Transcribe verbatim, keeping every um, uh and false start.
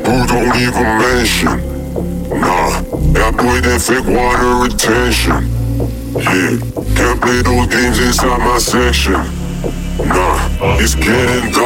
boo, don't even mention. Nah, that boy that fake water retention. Yeah, can't play those games inside my section. Nah, it's getting dark.